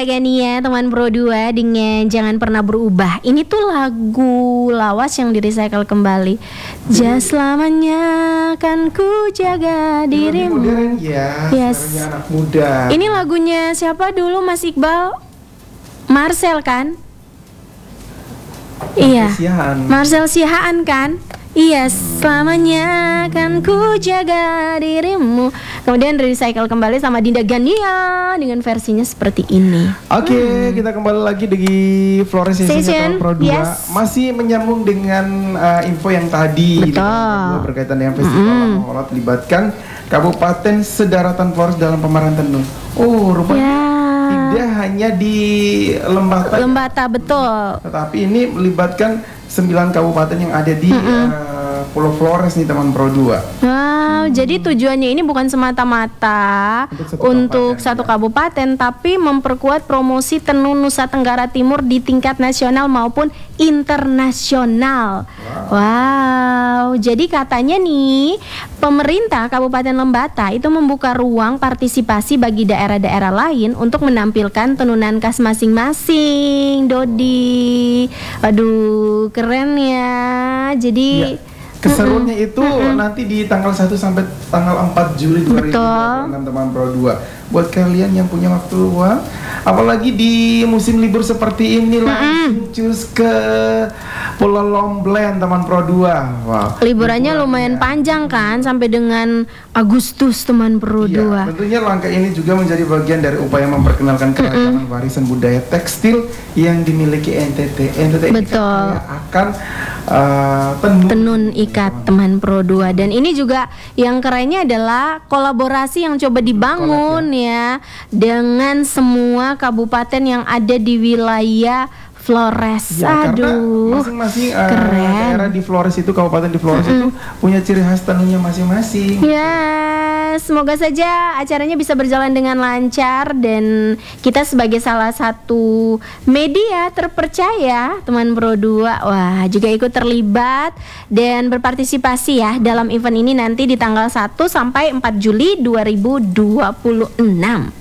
juga kan ya teman Pro 2 dengan Jangan Pernah Berubah. Ini tuh lagu lawas yang di-recycle kembali. Selamanya kan ku jaga dirimu. Modern ya, Yes. anak muda. Ini lagunya siapa dulu Mas Iqbal? Marcel kan? Iya. Siahaan. Marcel Siahaan kan? Iya, selamanya kan ku jaga dirimu. Kemudian recycle kembali sama Dinda Gania dengan versinya seperti ini. Oke, kita kembali lagi di Flores Session, Pro 2. yes. Masih menyambung dengan info yang tadi di Betul. Pro 2 berkaitan dengan festival Lamholot libatkan Kabupaten Sedaratan Flores dalam pemeran tenun. Oh, rupanya Ya. tidak hanya di Lembata, Lembata betul. tetapi ini melibatkan 9 kabupaten yang ada di Pulau Flores nih teman Pro 2. Wow, jadi tujuannya ini bukan semata-mata untuk satu kabupaten, tapi memperkuat promosi tenun Nusa Tenggara Timur di tingkat nasional maupun internasional. Wow, jadi katanya nih pemerintah Kabupaten Lembata itu membuka ruang partisipasi bagi daerah-daerah lain untuk menampilkan tenunan khas masing-masing. Dodi, aduh keren ya. Jadi Keseruannya itu nanti di tanggal 1 sampai tanggal 4 Juli 2026 teman Pro 2. Buat kalian yang punya waktu luang, apalagi di musim libur seperti ini langsung cus ke Pulau Lomblen teman Pro 2. Wow. Liburannya lumayan panjang kan, sampai dengan Agustus teman Pro 2. Iya, tentunya langkah ini juga menjadi bagian dari upaya memperkenalkan keragaman warisan budaya tekstil yang dimiliki NTT. NTT ini Betul. akan Tenun ikat teman Pro 2. Dan ini juga yang kerennya adalah kolaborasi yang coba dibangun ya dengan semua kabupaten yang ada di wilayah Flores. Ya, karena Aduh, masing-masing keren. daerah di Flores itu, kabupaten di Flores itu punya ciri khas tenunnya masing-masing. Ya, semoga saja acaranya bisa berjalan dengan lancar dan kita sebagai salah satu media terpercaya teman Pro 2, wah juga ikut terlibat dan berpartisipasi ya dalam event ini nanti di tanggal 1 sampai 4 Juli 2026.